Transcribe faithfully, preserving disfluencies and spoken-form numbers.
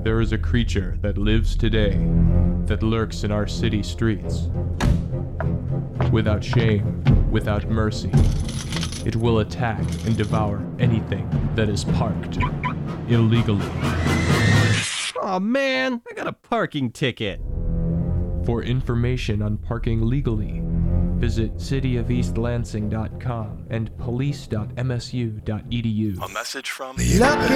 There is a creature that lives today, that lurks in our city streets. Without shame, without mercy, it will attack and devour anything that is parked illegally. Aw, man, I got a parking ticket. For information on parking legally, visit city of east lansing dot com and police dot m s u dot e d u. A message from Look